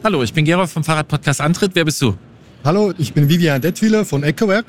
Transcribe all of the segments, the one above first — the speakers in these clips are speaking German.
Hallo, ich bin Gerolf vom Fahrradpodcast Antritt. Wer bist du? Hallo, ich bin Vivian Detwiler von Ecowerk.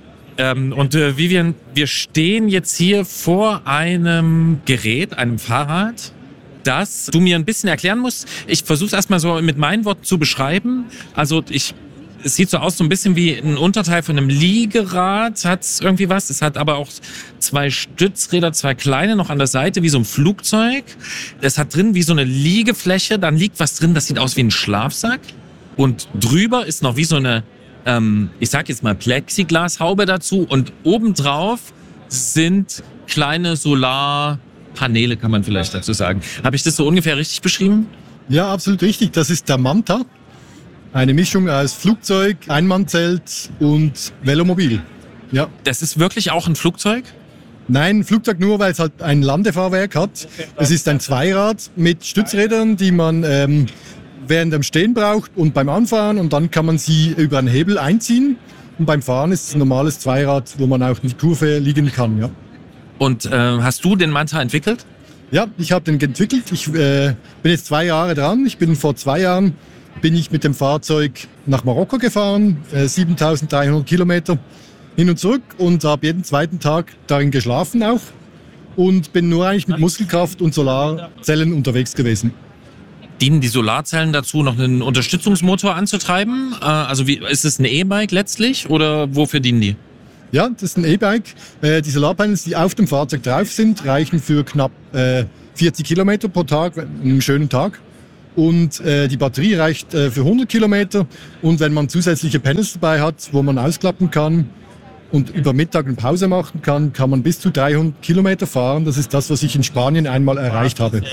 Vivian, wir stehen jetzt hier vor einem Gerät, einem Fahrrad, das du mir ein bisschen erklären musst. Ich versuche es erstmal so mit meinen Worten zu beschreiben. Also es sieht so aus, so ein bisschen wie ein Unterteil von einem Liegerad, hat es irgendwie was. Es hat aber auch 2 Stützräder, 2 kleine noch an der Seite, wie so ein Flugzeug. Es hat drin wie so eine Liegefläche, dann liegt was drin, das sieht aus wie ein Schlafsack. Und drüber ist noch wie so eine, ich sag jetzt mal Plexiglashaube dazu. Und obendrauf sind kleine Solarpaneele, kann man vielleicht dazu sagen. Habe ich das so ungefähr richtig beschrieben? Ja, absolut richtig. Das ist der Manta. Eine Mischung aus Flugzeug, Einmannzelt und Velomobil. Ja. Das ist wirklich auch ein Flugzeug? Nein, ein Flugzeug nur, weil es halt ein Landefahrwerk hat. Es ist ein Zweirad mit Stützrädern, die man während dem Stehen braucht und beim Anfahren. Und dann kann man sie über einen Hebel einziehen. Und beim Fahren ist es ein normales Zweirad, wo man auch in die Kurve liegen kann. Ja. Und hast du den Manta entwickelt? Ja, ich habe den entwickelt. Ich bin jetzt 2 Jahre dran. Vor 2 Jahren bin ich mit dem Fahrzeug nach Marokko gefahren, 7.300 Kilometer hin und zurück und habe jeden zweiten Tag darin geschlafen auch und bin nur eigentlich mit Muskelkraft und Solarzellen unterwegs gewesen. Dienen die Solarzellen dazu, noch einen Unterstützungsmotor anzutreiben? Also ist es ein E-Bike letztlich oder wofür dienen die? Ja, das ist ein E-Bike. Die Solarpanels, die auf dem Fahrzeug drauf sind, reichen für knapp 40 Kilometer pro Tag, einen schönen Tag. Und die Batterie reicht für 100 Kilometer. Und wenn man zusätzliche Panels dabei hat, wo man ausklappen kann und über Mittag eine Pause machen kann, kann man bis zu 300 Kilometer fahren. Das ist das, was ich in Spanien einmal erreicht habe.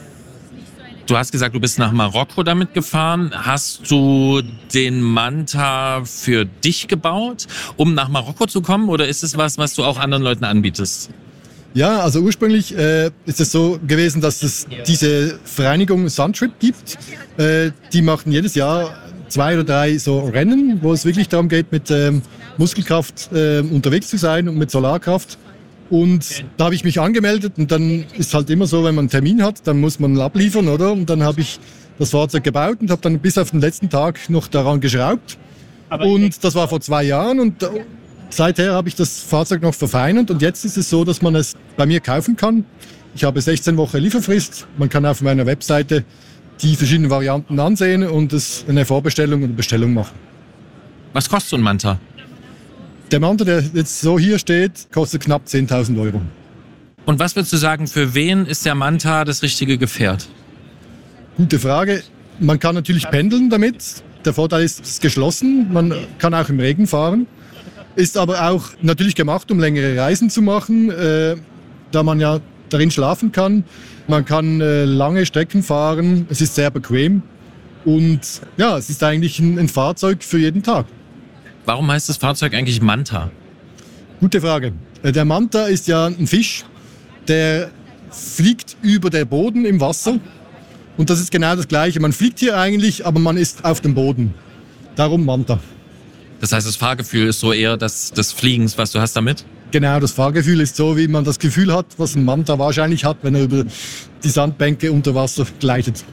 Du hast gesagt, du bist nach Marokko damit gefahren. Hast du den Manta für dich gebaut, um nach Marokko zu kommen? Oder ist es was du auch anderen Leuten anbietest? Ja, also ursprünglich ist es so gewesen, dass es diese Vereinigung Suntrip gibt. Die machen jedes Jahr 2 oder 3 so Rennen, wo es wirklich darum geht, mit Muskelkraft unterwegs zu sein und mit Solarkraft. Und da habe ich mich angemeldet und dann ist halt immer so, wenn man einen Termin hat, dann muss man abliefern, oder? Und dann habe ich das Fahrzeug gebaut und habe dann bis auf den letzten Tag noch daran geschraubt. Und das war vor 2 Jahren und seither habe ich das Fahrzeug noch verfeinert und jetzt ist es so, dass man es bei mir kaufen kann. Ich habe 16 Wochen Lieferfrist. Man kann auf meiner Webseite die verschiedenen Varianten ansehen und es eine Vorbestellung oder Bestellung machen. Was kostet so ein Manta? Der Manta, der jetzt so hier steht, kostet knapp 10.000 Euro. Und was würdest du sagen, für wen ist der Manta das richtige Gefährt? Gute Frage. Man kann natürlich pendeln damit. Der Vorteil ist, es ist geschlossen. Man kann auch im Regen fahren. Ist aber auch natürlich gemacht, um längere Reisen zu machen, da man ja darin schlafen kann. Man kann lange Strecken fahren, es ist sehr bequem und ja, es ist eigentlich ein Fahrzeug für jeden Tag. Warum heißt das Fahrzeug eigentlich Manta? Gute Frage. Der Manta ist ja ein Fisch, der fliegt über den Boden im Wasser und das ist genau das Gleiche. Man fliegt hier eigentlich, aber man ist auf dem Boden. Darum Manta. Das heißt, das Fahrgefühl ist so eher des Fliegens, was du hast damit? Genau, das Fahrgefühl ist so, wie man das Gefühl hat, was ein Manta wahrscheinlich hat, wenn er über die Sandbänke unter Wasser gleitet.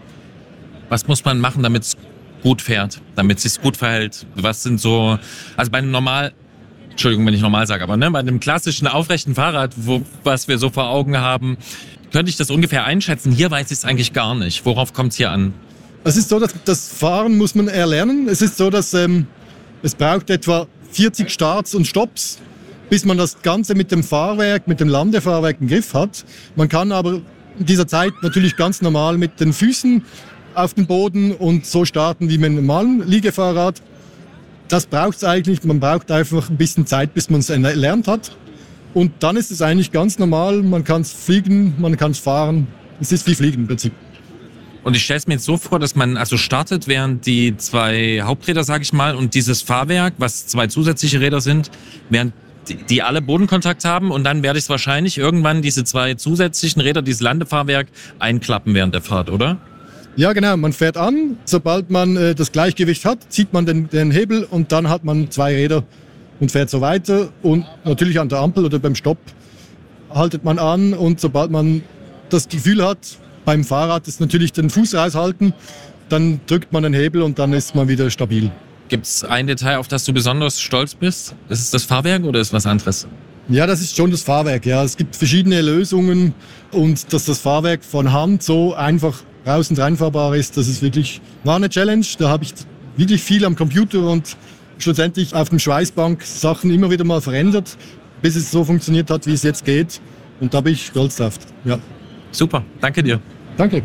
Was muss man machen, damit es gut fährt, damit es sich gut verhält? Was sind so, also bei einem Entschuldigung, wenn ich normal sage, aber bei einem klassischen aufrechten Fahrrad, was wir so vor Augen haben, könnte ich das ungefähr einschätzen. Hier weiß ich es eigentlich gar nicht. Worauf kommt es hier an? Es ist so, dass das Fahren muss man erlernen. Es ist so, dass es braucht etwa 40 Starts und Stopps, bis man das Ganze mit dem Fahrwerk, mit dem Landefahrwerk im Griff hat. Man kann aber in dieser Zeit natürlich ganz normal mit den Füßen auf den Boden und so starten wie mit einem normalen Liegefahrrad. Das braucht es eigentlich. Man braucht einfach ein bisschen Zeit, bis man es erlernt hat. Und dann ist es eigentlich ganz normal. Man kann es fliegen, man kann es fahren. Es ist wie Fliegen im Prinzip. Und ich stelle es mir jetzt so vor, dass man also startet, während die 2 Haupträder, sage ich mal, und dieses Fahrwerk, was 2 zusätzliche Räder sind, während die alle Bodenkontakt haben und dann werde ich es wahrscheinlich irgendwann diese 2 zusätzlichen Räder, dieses Landefahrwerk, einklappen während der Fahrt, oder? Ja, genau. Man fährt an. Sobald man das Gleichgewicht hat, zieht man den Hebel und dann hat man 2 Räder und fährt so weiter. Und natürlich an der Ampel oder beim Stopp haltet man an und sobald man das Gefühl hat, beim Fahrrad ist natürlich den Fuß raushalten dann drückt man den Hebel und dann ist man wieder stabil. Gibt es ein Detail, auf das du besonders stolz bist? Ist es das Fahrwerk oder ist es was anderes? Ja, das ist schon das Fahrwerk. Ja. Es gibt verschiedene Lösungen und dass das Fahrwerk von Hand so einfach raus- und reinfahrbar ist, war eine Challenge. Da habe ich wirklich viel am Computer und schlussendlich auf dem Schweißbank Sachen immer wieder mal verändert, bis es so funktioniert hat, wie es jetzt geht. Und da bin ich stolz drauf. Ja. Super, danke dir. Danke.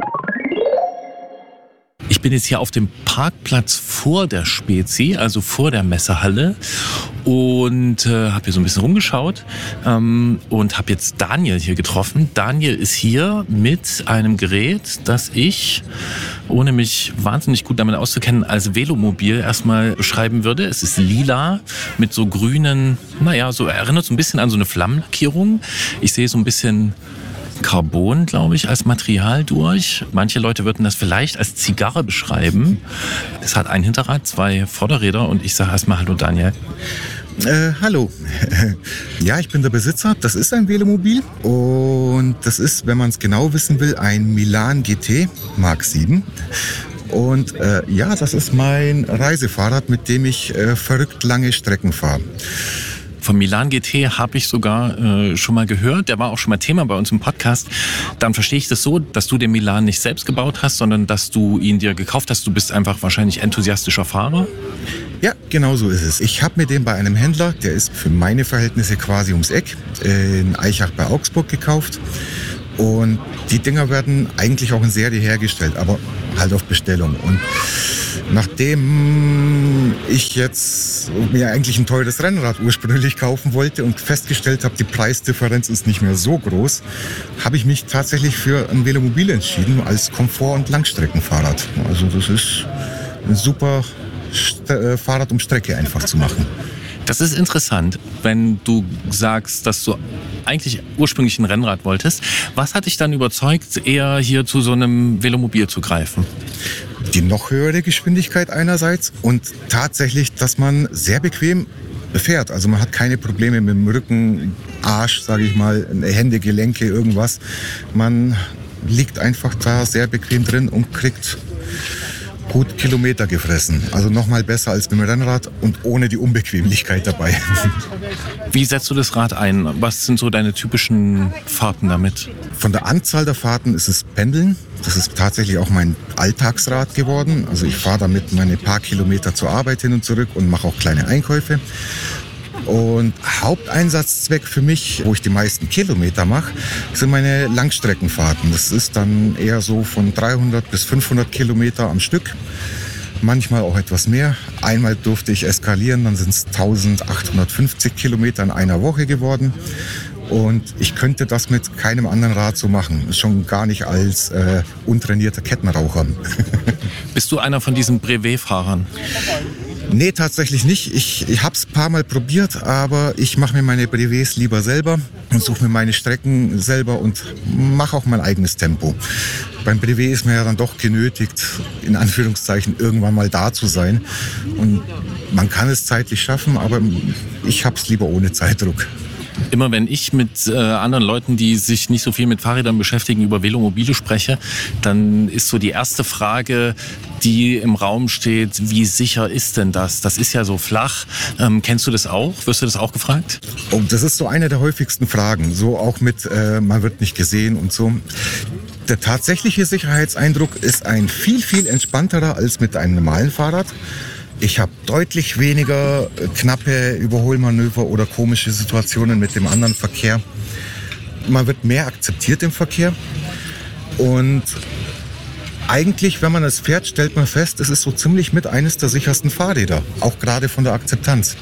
Ich bin jetzt hier auf dem Parkplatz vor der Spezi, also vor der Messehalle und habe hier so ein bisschen rumgeschaut und habe jetzt Daniel hier getroffen. Daniel ist hier mit einem Gerät, das ich, ohne mich wahnsinnig gut damit auszukennen, als Velomobil erstmal beschreiben würde. Es ist lila mit so grünen, so erinnert so ein bisschen an so eine Flammenlackierung. Ich sehe so ein bisschen Carbon, glaube ich, als Material durch. Manche Leute würden das vielleicht als Zigarre beschreiben. Es hat ein Hinterrad, 2 Vorderräder und ich sage erstmal Hallo Daniel. Hallo. Ja, ich bin der Besitzer. Das ist ein Velomobil und das ist, wenn man es genau wissen will, ein Milan GT Mark 7. Und das ist mein Reisefahrrad, mit dem ich verrückt lange Strecken fahre. Vom Milan GT habe ich sogar schon mal gehört. Der war auch schon mal Thema bei uns im Podcast. Dann verstehe ich das so, dass du den Milan nicht selbst gebaut hast, sondern dass du ihn dir gekauft hast. Du bist einfach wahrscheinlich enthusiastischer Fahrer. Ja, genau so ist es. Ich habe mir den bei einem Händler, der ist für meine Verhältnisse quasi ums Eck, in Eichach bei Augsburg gekauft. Und die Dinger werden eigentlich auch in Serie hergestellt, aber halt auf Bestellung. Und nachdem ich jetzt mir eigentlich ein teures Rennrad ursprünglich kaufen wollte und festgestellt habe, die Preisdifferenz ist nicht mehr so groß, habe ich mich tatsächlich für ein Velomobil entschieden als Komfort- und Langstreckenfahrrad. Also das ist ein super Fahrrad, um Strecke einfach zu machen. Das ist interessant, wenn du sagst, dass du eigentlich ursprünglich ein Rennrad wolltest. Was hat dich dann überzeugt, eher hier zu so einem Velomobil zu greifen? Die noch höhere Geschwindigkeit einerseits und tatsächlich, dass man sehr bequem fährt. Also man hat keine Probleme mit dem Rücken, Arsch, sage ich mal, Hände, Gelenke, irgendwas. Man liegt einfach da sehr bequem drin und kriegt gut Kilometer gefressen. Also nochmal besser als mit dem Rennrad und ohne die Unbequemlichkeit dabei. Wie setzt du das Rad ein? Was sind so deine typischen Fahrten damit? Von der Anzahl der Fahrten ist es Pendeln. Das ist tatsächlich auch mein Alltagsrad geworden. Also ich fahre damit meine paar Kilometer zur Arbeit hin und zurück und mache auch kleine Einkäufe. Und Haupteinsatzzweck für mich, wo ich die meisten Kilometer mache, sind meine Langstreckenfahrten. Das ist dann eher so von 300 bis 500 Kilometer am Stück. Manchmal auch etwas mehr. Einmal durfte ich eskalieren, dann sind es 1850 Kilometer in einer Woche geworden. Und ich könnte das mit keinem anderen Rad so machen. Schon gar nicht als untrainierter Kettenraucher. Bist du einer von diesen Brevet-Fahrern? Nee, tatsächlich nicht. Ich habe es ein paar Mal probiert, aber ich mache mir meine Brevets lieber selber und suche mir meine Strecken selber und mache auch mein eigenes Tempo. Beim Brevet ist man ja dann doch genötigt, in Anführungszeichen, irgendwann mal da zu sein. Und man kann es zeitlich schaffen, aber ich habe es lieber ohne Zeitdruck. Immer wenn ich mit anderen Leuten, die sich nicht so viel mit Fahrrädern beschäftigen, über Velomobile spreche, dann ist so die erste Frage, die im Raum steht, wie sicher ist denn das? Das ist ja so flach. Kennst du das auch? Wirst du das auch gefragt? Oh, das ist so eine der häufigsten Fragen. So auch mit, man wird nicht gesehen und so. Der tatsächliche Sicherheitseindruck ist ein viel, viel entspannterer als mit einem normalen Fahrrad. Ich habe deutlich weniger knappe Überholmanöver oder komische Situationen mit dem anderen Verkehr. Man wird mehr akzeptiert im Verkehr. Und eigentlich, wenn man es fährt, stellt man fest, es ist so ziemlich mit eines der sichersten Fahrräder. Auch gerade von der Akzeptanz.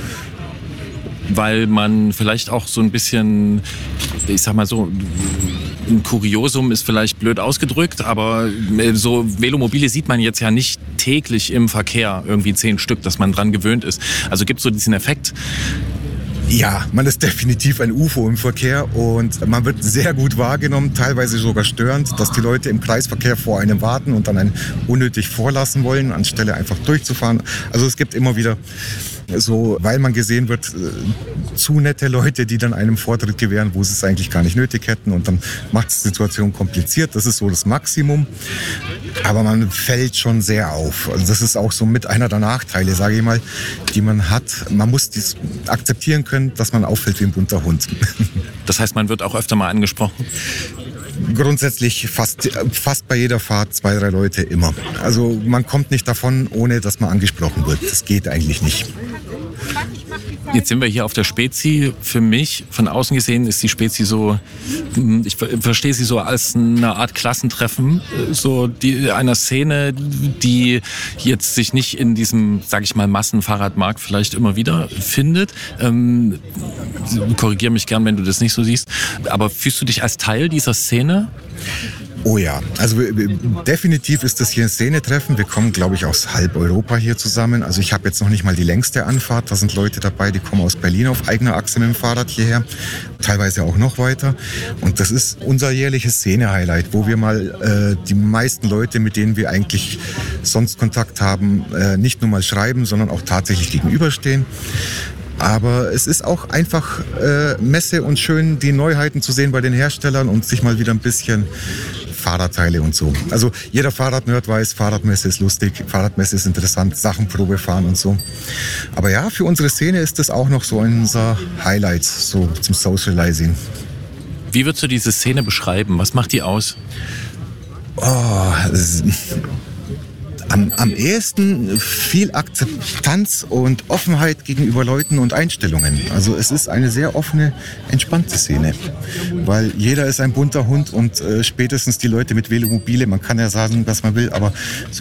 Weil man vielleicht auch so ein bisschen, ich sag mal so, ein Kuriosum ist vielleicht blöd ausgedrückt, aber so Velomobile sieht man jetzt ja nicht täglich im Verkehr, irgendwie 10 Stück, dass man dran gewöhnt ist. Also gibt es so diesen Effekt. Ja, man ist definitiv ein UFO im Verkehr und man wird sehr gut wahrgenommen, teilweise sogar störend, dass die Leute im Kreisverkehr vor einem warten und dann einen unnötig vorlassen wollen, anstelle einfach durchzufahren. Also es gibt immer wieder So, weil man gesehen wird, zu nette Leute, die dann einem Vortritt gewähren, wo sie es eigentlich gar nicht nötig hätten und dann macht die Situation kompliziert. Das ist so das Maximum. Aber man fällt schon sehr auf. Also das ist auch so mit einer der Nachteile, sage ich mal, die man hat. Man muss dies akzeptieren können, dass man auffällt wie ein bunter Hund. Das heißt, man wird auch öfter mal angesprochen? Grundsätzlich fast bei jeder Fahrt 2, 3 Leute immer. Also man kommt nicht davon, ohne dass man angesprochen wird. Das geht eigentlich nicht. Jetzt sind wir hier auf der Spezi. Für mich, von außen gesehen, ist die Spezi so, ich verstehe sie so als eine Art Klassentreffen, so einer Szene, die jetzt sich nicht in diesem, sag ich mal, Massenfahrradmarkt vielleicht immer wieder findet. Korrigiere mich gern, wenn du das nicht so siehst. Aber fühlst du dich als Teil dieser Szene? Oh ja, also definitiv ist das hier ein Szenetreffen. Wir kommen, glaube ich, aus halb Europa hier zusammen. Also ich habe jetzt noch nicht mal die längste Anfahrt. Da sind Leute dabei, die kommen aus Berlin auf eigener Achse mit dem Fahrrad hierher. Teilweise auch noch weiter. Und das ist unser jährliches Szene-Highlight, wo wir mal die meisten Leute, mit denen wir eigentlich sonst Kontakt haben, nicht nur mal schreiben, sondern auch tatsächlich gegenüberstehen. Aber es ist auch einfach Messe und schön, die Neuheiten zu sehen bei den Herstellern und sich mal wieder ein bisschen Fahrradteile und so. Also jeder Fahrradnerd weiß, Fahrradmesse ist lustig, Fahrradmesse ist interessant, Sachenprobe fahren und so. Aber ja, für unsere Szene ist das auch noch so unser Highlight, so zum Socializing. Wie würdest du diese Szene beschreiben? Was macht die aus? Am ehesten viel Akzeptanz und Offenheit gegenüber Leuten und Einstellungen. Also es ist eine sehr offene, entspannte Szene. Weil jeder ist ein bunter Hund und spätestens die Leute mit Velomobile, man kann ja sagen, was man will, aber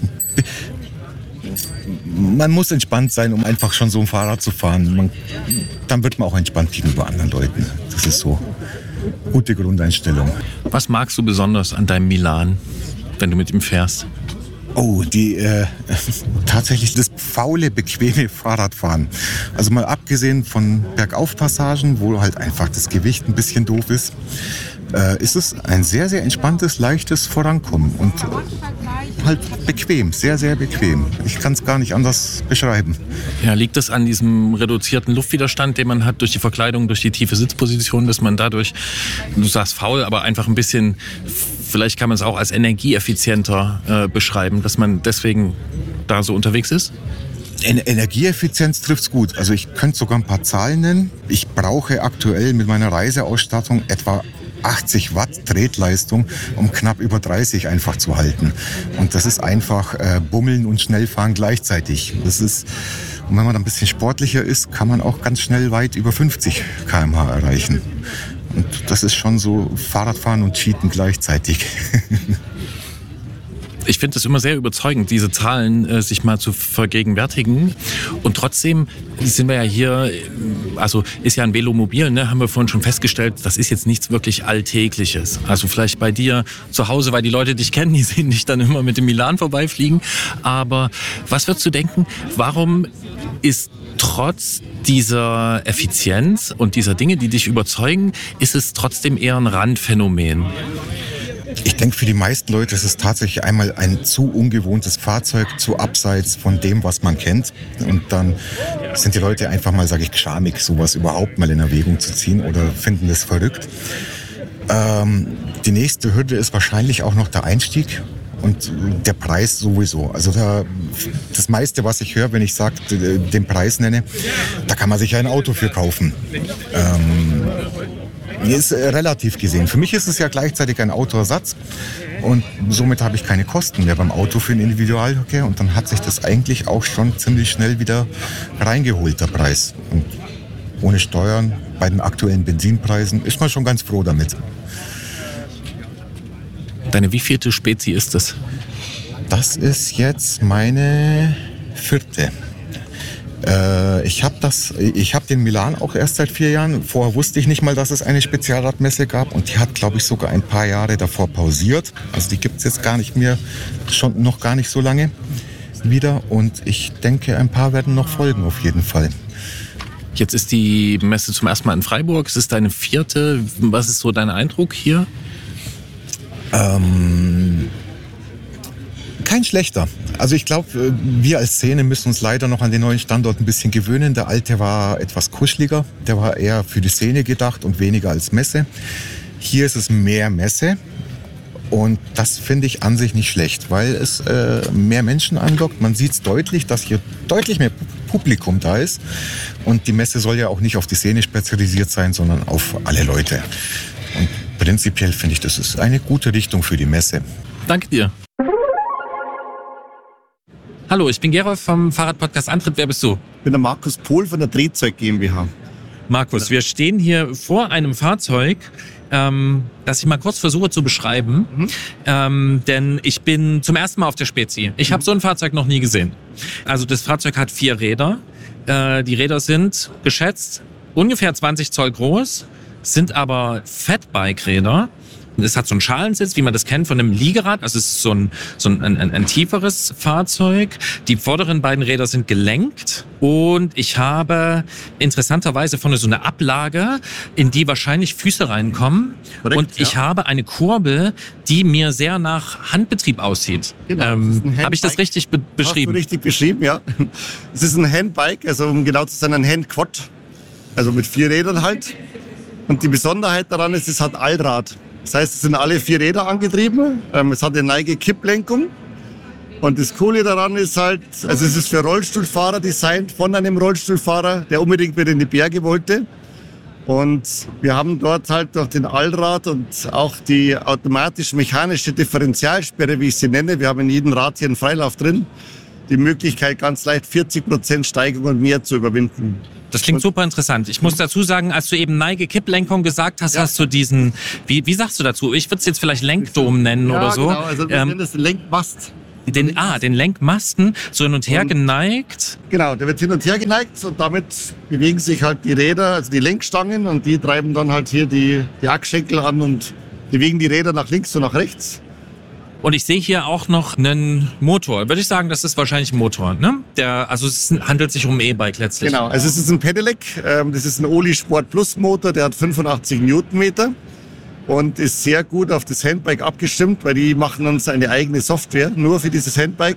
man muss entspannt sein, um einfach schon so ein Fahrrad zu fahren. Dann wird man auch entspannt gegenüber anderen Leuten. Das ist so eine gute Grundeinstellung. Was magst du besonders an deinem Milan, wenn du mit ihm fährst? Oh, tatsächlich das faule, bequeme Fahrradfahren. Also mal abgesehen von Bergaufpassagen, wo halt einfach das Gewicht ein bisschen doof ist, ist es ein sehr, sehr entspanntes, leichtes Vorankommen und halt bequem, sehr, sehr bequem. Ich kann es gar nicht anders beschreiben. Ja, liegt das an diesem reduzierten Luftwiderstand, den man hat durch die Verkleidung, durch die tiefe Sitzposition, dass man dadurch, du sagst faul, aber einfach ein bisschen, vielleicht kann man es auch als energieeffizienter beschreiben, dass man deswegen da so unterwegs ist? Energieeffizienz trifft's gut. Also ich könnte sogar ein paar Zahlen nennen. Ich brauche aktuell mit meiner Reiseausstattung etwa 80 Watt Tretleistung, um knapp über 30 einfach zu halten. Und das ist einfach Bummeln und Schnellfahren gleichzeitig. Das ist, und wenn man dann ein bisschen sportlicher ist, kann man auch ganz schnell weit über 50 km/h erreichen. Und das ist schon so Fahrradfahren und Cheaten gleichzeitig. Ich finde es immer sehr überzeugend, diese Zahlen sich mal zu vergegenwärtigen. Und trotzdem sind wir ja hier, also ist ja ein Velomobil, ne, haben wir vorhin schon festgestellt, das ist jetzt nichts wirklich Alltägliches. Also vielleicht bei dir zu Hause, weil die Leute dich kennen, die sehen dich dann immer mit dem Milan vorbeifliegen. Aber was würdest du denken, warum ist trotz dieser Effizienz und dieser Dinge, die dich überzeugen, ist es trotzdem eher ein Randphänomen? Ich denke, für die meisten Leute ist es tatsächlich einmal ein zu ungewohntes Fahrzeug, zu abseits von dem, was man kennt. Und dann sind die Leute einfach mal, sage ich, schamig, sowas überhaupt mal in Erwägung zu ziehen oder finden das verrückt. Die nächste Hürde ist wahrscheinlich auch noch der Einstieg und der Preis sowieso. Also das meiste, was ich höre, wenn ich den Preis nenne, da kann man sich ja ein Auto für kaufen. Ist relativ gesehen. Für mich ist es ja gleichzeitig ein Autoersatz und somit habe ich keine Kosten mehr beim Auto für den Individualverkehr und dann hat sich das eigentlich auch schon ziemlich schnell wieder reingeholt, der Preis. Und ohne Steuern bei den aktuellen Benzinpreisen ist man schon ganz froh damit. Deine wievielte Spezi ist das? Das ist jetzt meine 4. Ich habe den Milan auch erst seit 4 Jahren. Vorher wusste ich nicht mal, dass es eine Spezialradmesse gab und die hat, glaube ich, sogar ein paar Jahre davor pausiert. Also die gibt es jetzt gar nicht mehr, schon noch gar nicht so lange wieder und ich denke, ein paar werden noch folgen auf jeden Fall. Jetzt ist die Messe zum ersten Mal in Freiburg. Es ist deine 4. Was ist so dein Eindruck hier? Kein schlechter. Also ich glaube, wir als Szene müssen uns leider noch an den neuen Standort ein bisschen gewöhnen. Der alte war etwas kuscheliger. Der war eher für die Szene gedacht und weniger als Messe. Hier ist es mehr Messe. Und das finde ich an sich nicht schlecht, weil es mehr Menschen anlockt. Man sieht es deutlich, dass hier deutlich mehr Publikum da ist. Und die Messe soll ja auch nicht auf die Szene spezialisiert sein, sondern auf alle Leute. Und prinzipiell finde ich, das ist eine gute Richtung für die Messe. Danke dir. Hallo, ich bin Gerolf vom Fahrradpodcast Antritt. Wer bist du? Ich bin der Markus Pohl von der Drehzeug GmbH. Markus, wir stehen hier vor einem Fahrzeug, das ich mal kurz versuche zu beschreiben. Denn ich bin zum ersten Mal auf der Spezi. Ich habe so ein Fahrzeug noch nie gesehen. Also das Fahrzeug hat 4 Räder. Die Räder sind geschätzt ungefähr 20 Zoll groß, sind aber Fatbike-Räder. Es hat so einen Schalensitz, wie man das kennt von einem Liegerad. Also es ist so ein tieferes Fahrzeug. Die vorderen beiden Räder sind gelenkt. Und ich habe interessanterweise vorne so eine Ablage, in die wahrscheinlich Füße reinkommen. Korrekt, und ich habe eine Kurbel, die mir sehr nach Handbetrieb aussieht. Genau, habe ich das richtig beschrieben? Hast du richtig beschrieben, ja. Es ist ein Handbike, also um genau zu sein, ein Handquad. Also mit 4 Rädern halt. Und die Besonderheit daran ist, es hat Allrad. Das heißt, es sind alle 4 Räder angetrieben. Es hat eine Neige-Kipplenkung. Und das Coole daran ist halt, also es ist für Rollstuhlfahrer designt von einem Rollstuhlfahrer, der unbedingt wieder in die Berge wollte. Und wir haben dort halt durch den Allrad und auch die automatisch-mechanische Differentialsperre, wie ich sie nenne, wir haben in jedem Rad hier einen Freilauf drin, die Möglichkeit, ganz leicht 40% Steigung und mehr zu überwinden. Das klingt super interessant. Ich muss dazu sagen, als du eben Neige-Kipplenkung gesagt hast, hast du diesen, wie sagst du dazu? Ich würde es jetzt vielleicht Lenkdom nennen oder so. Genau, also wir nennen das Lenkmast. Den Lenkmasten so hin und her geneigt. Genau, der wird hin und her geneigt und damit bewegen sich halt die Räder, also die Lenkstangen, und die treiben dann halt hier die Achsschenkel an und bewegen die Räder nach links und nach rechts. Und ich sehe hier auch noch einen Motor. Würde ich sagen, das ist wahrscheinlich ein Motor, ne? Also es handelt sich um ein E-Bike letztlich. Genau, also es ist ein Pedelec. Das ist ein Oli Sport Plus Motor, der hat 85 Newtonmeter und ist sehr gut auf das Handbike abgestimmt, weil die machen uns eine eigene Software nur für dieses Handbike.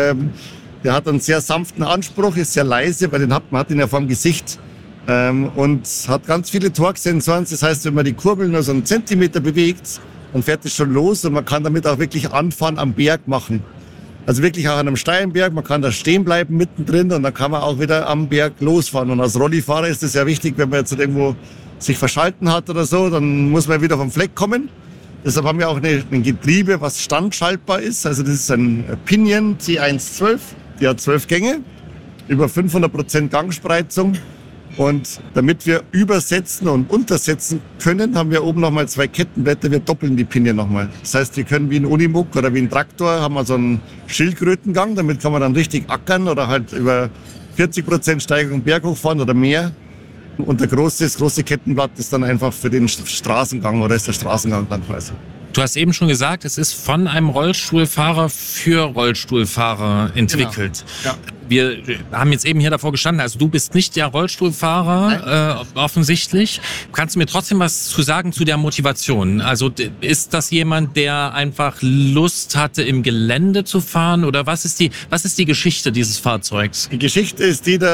Der hat einen sehr sanften Anspruch, ist sehr leise, weil man hat ihn ja vor dem Gesicht. Und hat ganz viele Torque-Sensoren. Das heißt, wenn man die Kurbel nur so einen Zentimeter bewegt, dann fährt es schon los und man kann damit auch wirklich Anfahren am Berg machen. Also wirklich auch an einem steilen Berg, man kann da stehen bleiben mittendrin und dann kann man auch wieder am Berg losfahren. Und als Rollifahrer ist es ja wichtig, wenn man jetzt irgendwo sich verschalten hat oder so, dann muss man wieder vom Fleck kommen. Deshalb haben wir auch ein Getriebe, was standschaltbar ist. Also das ist ein Pinion T112, die hat 12 Gänge, über 500% Gangspreizung. Und damit wir übersetzen und untersetzen können, haben wir oben nochmal 2 Kettenblätter. Wir doppeln die Pinion nochmal. Das heißt, wir können wie ein Unimog oder wie ein Traktor, haben wir so einen Schildkrötengang. Damit kann man dann richtig ackern oder halt über 40% Steigung berghoch fahren oder mehr. Und das große Kettenblatt ist dann einfach für den Straßengang oder ist der Straßengang dann quasi. Du hast eben schon gesagt, es ist von einem Rollstuhlfahrer für Rollstuhlfahrer entwickelt. Ja. Wir haben jetzt eben hier davor gestanden, also du bist nicht der Rollstuhlfahrer, offensichtlich. Kannst du mir trotzdem was zu sagen zu der Motivation? Also ist das jemand, der einfach Lust hatte, im Gelände zu fahren? Oder was ist die Geschichte dieses Fahrzeugs? Die Geschichte ist die,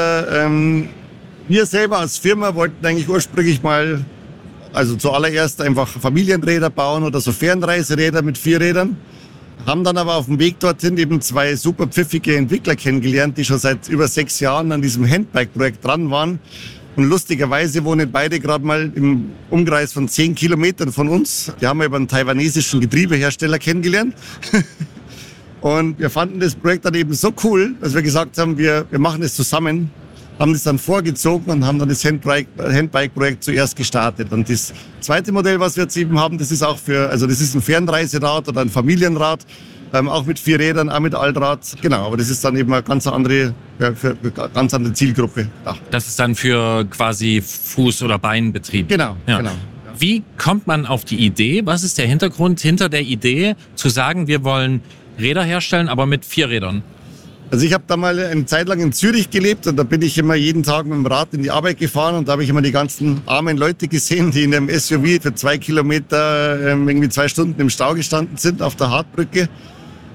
wir selber als Firma wollten eigentlich ursprünglich mal, also zuallererst einfach Familienräder bauen oder so Fernreiseräder mit 4 Rädern. Haben dann aber auf dem Weg dorthin eben 2 super pfiffige Entwickler kennengelernt, die schon seit über 6 Jahren an diesem Handbike-Projekt dran waren. Und lustigerweise wohnen beide gerade mal im Umkreis von 10 Kilometern von uns. Die haben wir über einen taiwanesischen Getriebehersteller kennengelernt. Und wir fanden das Projekt dann eben so cool, dass wir gesagt haben, wir machen es zusammen. Haben das dann vorgezogen und haben dann das Handbike-Projekt zuerst gestartet. Und das zweite Modell, was wir jetzt eben haben, das ist auch das ist ein Fernreiserad oder ein Familienrad, auch mit 4 Rädern, auch mit Altrad. Genau, aber das ist dann eben eine ganz andere Zielgruppe. Ja. Das ist dann für quasi Fuß- oder Beinbetrieb. Genau, ja. Genau. Wie kommt man auf die Idee? Was ist der Hintergrund hinter der Idee, zu sagen, wir wollen Räder herstellen, aber mit 4 Rädern? Also ich habe da mal eine Zeit lang in Zürich gelebt und da bin ich immer jeden Tag mit dem Rad in die Arbeit gefahren und da habe ich immer die ganzen armen Leute gesehen, die in einem SUV für 2 Kilometer irgendwie 2 Stunden im Stau gestanden sind auf der Hartbrücke.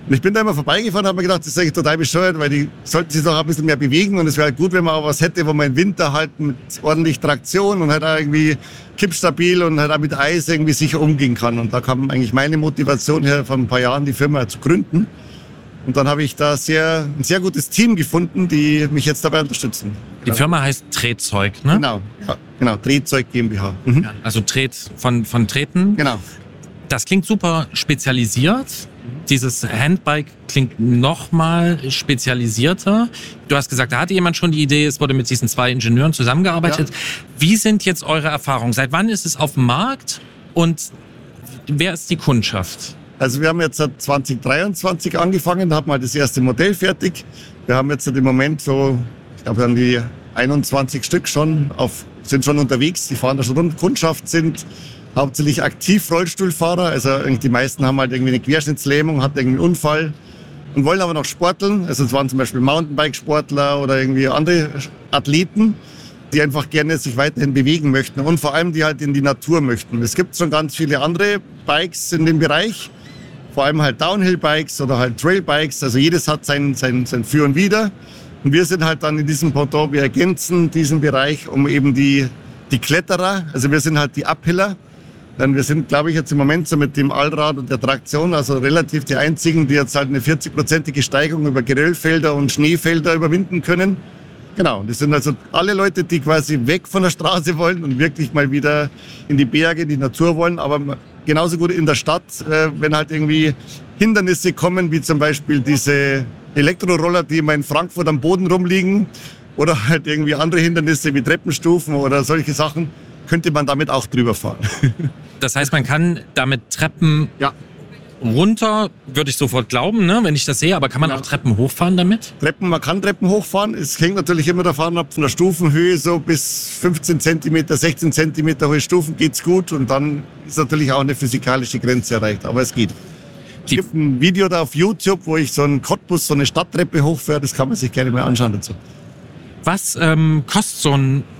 Und ich bin da immer vorbeigefahren und habe mir gedacht, das ist eigentlich total bescheuert, weil die sollten sich doch ein bisschen mehr bewegen und es wäre halt gut, wenn man auch was hätte, wo man im Winter halt mit ordentlich Traktion und halt auch irgendwie kippstabil und halt auch mit Eis irgendwie sicher umgehen kann. Und da kam eigentlich meine Motivation her, vor ein paar Jahren die Firma zu gründen. Und dann habe ich da ein sehr gutes Team gefunden, die mich jetzt dabei unterstützen. Die Firma heißt Tretzeug, ne? Genau, ja, genau, Tretzeug GmbH. Mhm. Ja, also Tret von Treten. Genau. Das klingt super spezialisiert. Dieses Handbike klingt noch mal spezialisierter. Du hast gesagt, da hatte jemand schon die Idee, es wurde mit diesen 2 Ingenieuren zusammengearbeitet. Ja. Wie sind jetzt eure Erfahrungen? Seit wann ist es auf dem Markt und wer ist die Kundschaft? Also wir haben jetzt seit 2023 angefangen, da haben wir das erste Modell fertig. Wir haben jetzt im Moment so, ich glaube, an die 21 Stück sind schon unterwegs. Die fahren da schon rund. Kundschaft sind hauptsächlich aktiv Rollstuhlfahrer. Also die meisten haben halt irgendwie eine Querschnittslähmung, hatten irgendwie einen Unfall und wollen aber noch sporteln. Also es waren zum Beispiel Mountainbike-Sportler oder irgendwie andere Athleten, die einfach gerne sich weiterhin bewegen möchten und vor allem die halt in die Natur möchten. Es gibt schon ganz viele andere Bikes in dem Bereich, vor allem halt Downhill-Bikes oder halt Trail-Bikes. Also jedes hat sein Für und Wider. Und wir sind halt dann in diesem Pendant, wir ergänzen diesen Bereich um eben die Kletterer. Also wir sind halt die Uphiller. Denn wir sind, glaube ich, jetzt im Moment so mit dem Allrad und der Traktion, also relativ die einzigen, die jetzt halt eine 40-prozentige Steigung über Geröllfelder und Schneefelder überwinden können. Genau, das sind also alle Leute, die quasi weg von der Straße wollen und wirklich mal wieder in die Berge, in die Natur wollen, aber genauso gut in der Stadt, wenn halt irgendwie Hindernisse kommen, wie zum Beispiel diese Elektroroller, die immer in Frankfurt am Boden rumliegen, oder halt irgendwie andere Hindernisse wie Treppenstufen oder solche Sachen, könnte man damit auch drüber fahren. Das heißt, man kann damit Treppen runter, würde ich sofort glauben, ne, wenn ich das sehe, aber kann man auch Treppen hochfahren damit? Man kann Treppen hochfahren. Es hängt natürlich immer davon ab, von der Stufenhöhe so bis 15 cm, 16 cm hohe Stufen geht's gut und dann ist natürlich auch eine physikalische Grenze erreicht, aber es geht. Es gibt ein Video da auf YouTube, wo ich so einen Cottbus, so eine Stadttreppe hochfahre, das kann man sich gerne mal anschauen dazu. Was kostet so ein